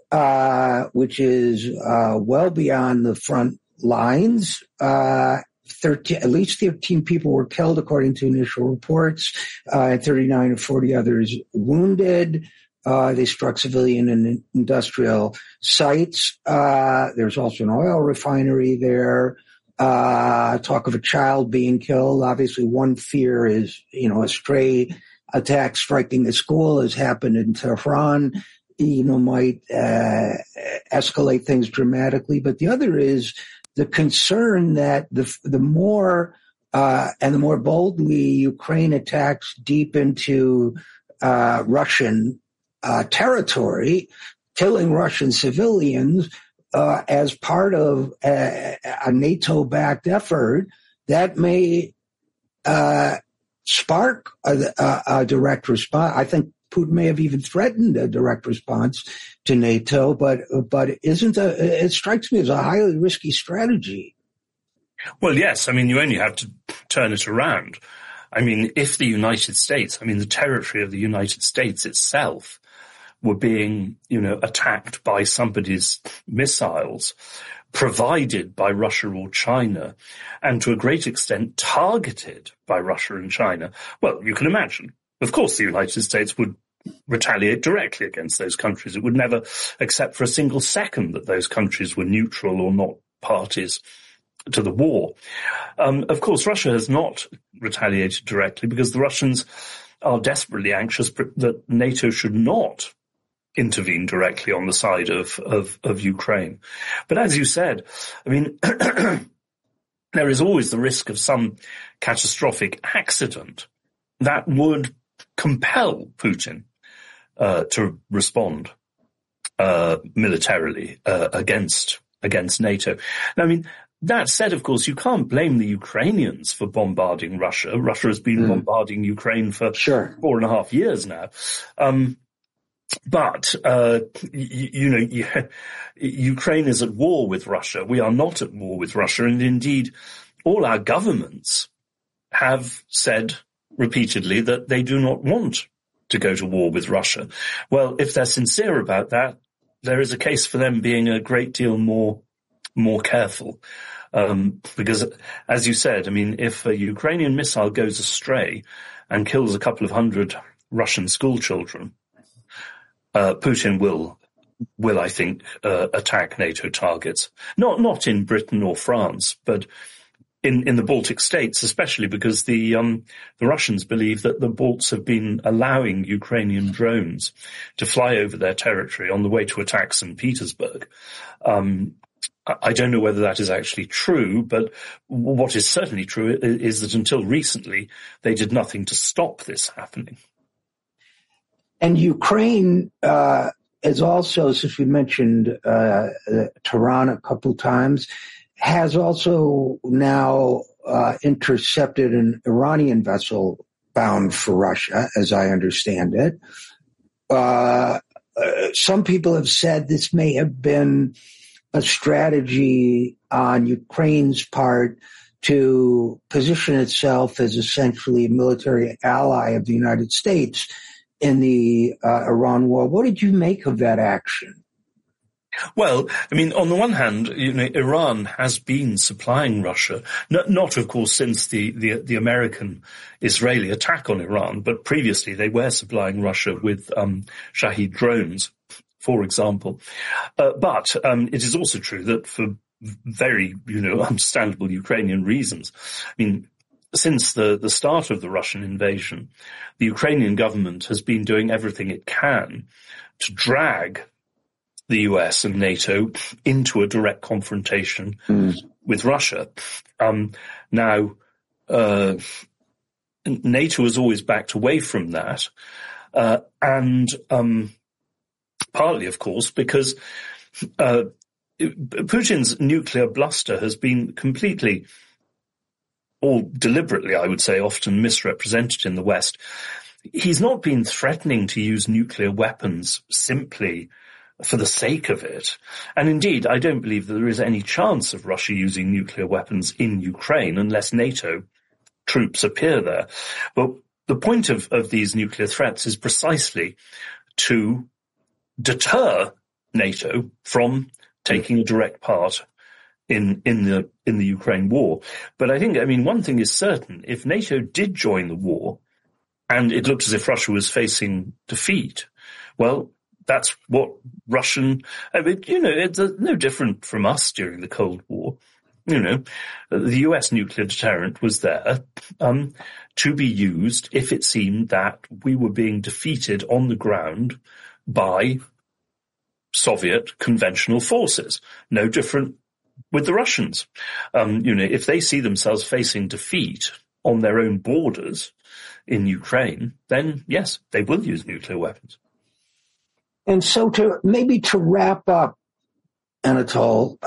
which is well beyond the front lines. 13, at least 13 people were killed, according to initial reports, and 39 or 40 others wounded. They struck civilian and industrial sites. There's also an oil refinery there. Talk of a child being killed. Obviously, one fear is, a stray attack striking a school has happened in Tehran, might escalate things dramatically. But the other is the concern that the more and the more boldly Ukraine attacks deep into Russian territory, killing Russian civilians as part of a NATO-backed effort, that may spark a direct response. I think Putin may have even threatened a direct response to NATO, but it strikes me as a highly risky strategy. Well, yes. I mean, you only have to turn it around. I mean, if the United States, the territory of the United States itself were being, attacked by somebody's missiles provided by Russia or China, and to a great extent targeted by Russia and China, well, you can imagine. Of course, the United States would retaliate directly against those countries. It would never accept for a single second that those countries were neutral or not parties to the war. Of course, Russia has not retaliated directly because the Russians are desperately anxious that NATO should not intervene directly on the side of Ukraine. But as you said, there is always the risk of some catastrophic accident that would compel Putin to respond militarily against NATO. Now, that said, of course, you can't blame the Ukrainians for bombarding Russia. Russia has been bombarding Ukraine for 4.5 years now. But Ukraine is at war with Russia. We are not at war with Russia. And indeed, all our governments have said repeatedly that they do not want to go to war with Russia. Well, if they're sincere about that, there is a case for them being a great deal more careful. Because, as you said, if a Ukrainian missile goes astray and kills a couple of hundred Russian school children, Putin will, I think, attack NATO targets. Not in Britain or France, but in the Baltic states, especially because the Russians believe that the Balts have been allowing Ukrainian drones to fly over their territory on the way to attack St. Petersburg. I don't know whether that is actually true, but what is certainly true is that until recently, they did nothing to stop this happening. And Ukraine is also, since we mentioned Tehran a couple times, has also now intercepted an Iranian vessel bound for Russia, as I understand it. Some people have said this may have been a strategy on Ukraine's part to position itself as essentially a military ally of the United States in the Iran war. What did you make of that action? Well, on the one hand, Iran has been supplying Russia, not of course since the American-Israeli attack on Iran, but previously they were supplying Russia with Shahed drones, for example. But it is also true that for very, understandable Ukrainian reasons, since the start of the Russian invasion, the Ukrainian government has been doing everything it can to drag the US and NATO into a direct confrontation with Russia. Now, NATO has always backed away from that, and partly, of course, because Putin's nuclear bluster has been completely, or deliberately, I would say, often misrepresented in the West. He's not been threatening to use nuclear weapons simply for the sake of it. And indeed, I don't believe that there is any chance of Russia using nuclear weapons in Ukraine unless NATO troops appear there. But the point of these nuclear threats is precisely to deter NATO from taking a direct part in the Ukraine war. But I think, one thing is certain: if NATO did join the war, and it looked as if Russia was facing defeat, well, that's what it's no different from us during the Cold War. The US nuclear deterrent was there to be used if it seemed that we were being defeated on the ground by Soviet conventional forces. No different with the Russians. If they see themselves facing defeat on their own borders in Ukraine, then yes, they will use nuclear weapons. And so to wrap up, Anatol,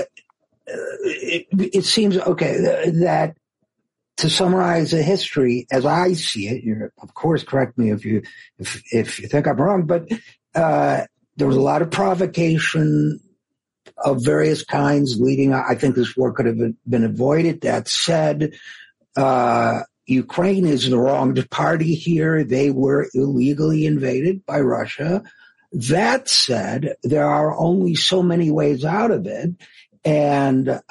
it seems, that to summarize the history as I see it, you of course correct me if you think I'm wrong, but there was a lot of provocation of various kinds leading. I think this war could have been avoided. That said, Ukraine is the wronged party here. They were illegally invaded by Russia. That said, there are only so many ways out of it, and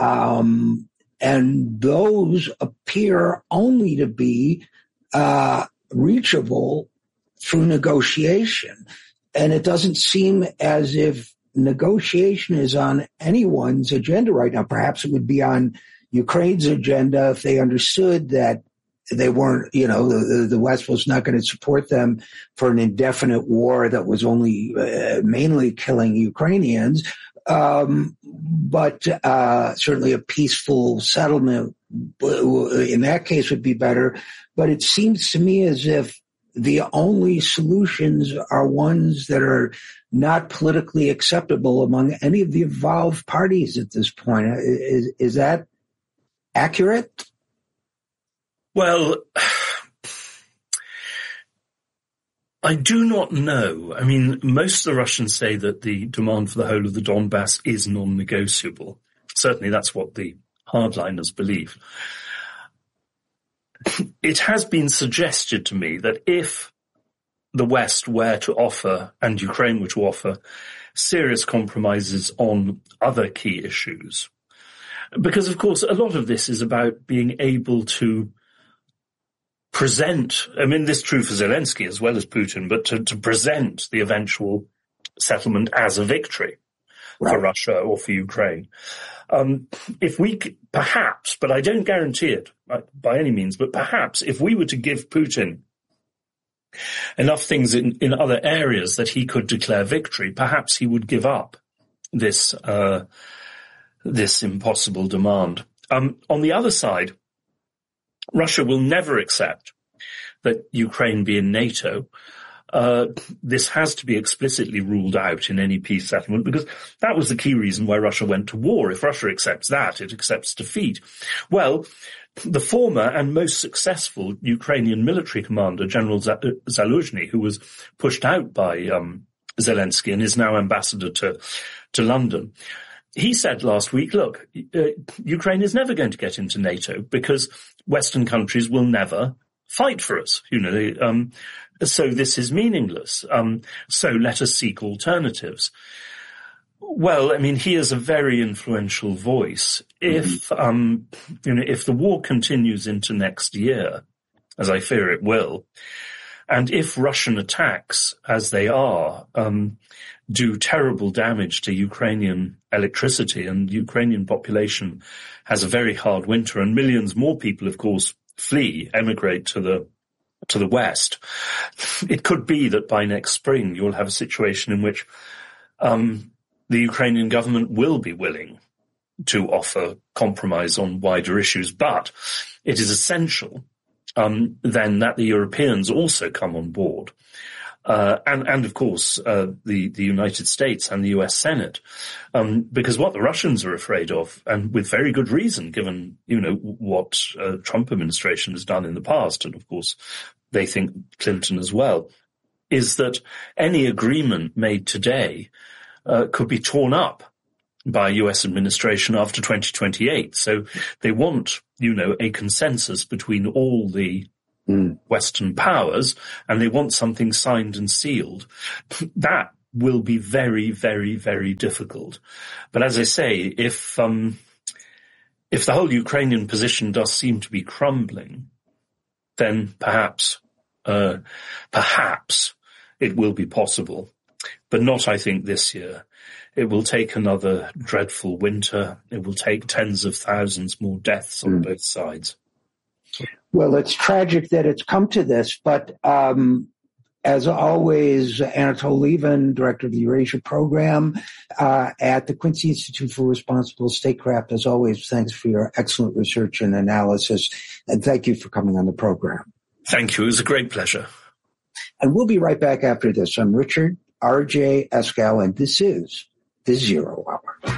those appear only to be reachable through negotiation. And it doesn't seem as if negotiation is on anyone's agenda right now. Perhaps it would be on Ukraine's agenda if they understood that they weren't, the West was not going to support them for an indefinite war that was only mainly killing Ukrainians. But certainly a peaceful settlement in that case would be better. But it seems to me as if the only solutions are ones that are not politically acceptable among any of the involved parties at this point. Is that accurate? Well, I do not know. Most of the Russians say that the demand for the whole of the Donbass is non-negotiable. Certainly that's what the hardliners believe. It has been suggested to me that if the West were to offer, and Ukraine were to offer, serious compromises on other key issues, because, of course, a lot of this is about being able to present, this is true for Zelensky as well as Putin, but to present the eventual settlement as a victory for Russia or for Ukraine. If we perhaps, but I don't guarantee it by any means, but perhaps if we were to give Putin enough things in other areas that he could declare victory, perhaps he would give up this impossible demand. On the other side, Russia will never accept that Ukraine be in NATO. This has to be explicitly ruled out in any peace settlement, because that was the key reason why Russia went to war. If Russia accepts that, it accepts defeat. Well, the former and most successful Ukrainian military commander, General Zaluzhny, who was pushed out by Zelensky and is now ambassador to London, he said last week, look, Ukraine is never going to get into NATO because Western countries will never fight for us. So this is meaningless. So let us seek alternatives. Well, he is a very influential voice. If the war continues into next year, as I fear it will, and if Russian attacks, as they are, do terrible damage to Ukrainian electricity, and the Ukrainian population has a very hard winter, and millions more people, of course, emigrate to the West, it could be that by next spring you'll have a situation in which the Ukrainian government will be willing to offer compromise on wider issues, but it is essential then that the Europeans also come on board. And of course, the United States and the US Senate, because what the Russians are afraid of, and with very good reason, given, what Trump administration has done in the past, and of course they think Clinton as well, is that any agreement made today could be torn up by US administration after 2028. So they want, a consensus between all the Western powers, and they want something signed and sealed. That will be very, very, very difficult. But as I say, if the whole Ukrainian position does seem to be crumbling, then perhaps it will be possible. But not, I think, this year. It will take another dreadful winter. It will take tens of thousands more deaths on both sides. Well, it's tragic that it's come to this, but as always, Anatol Lieven, director of the Eurasia program at the Quincy Institute for Responsible Statecraft, as always, thanks for your excellent research and analysis, and thank you for coming on the program. Thank you. It was a great pleasure. And we'll be right back after this. I'm Richard R.J. Escal, and this is The Zero Hour.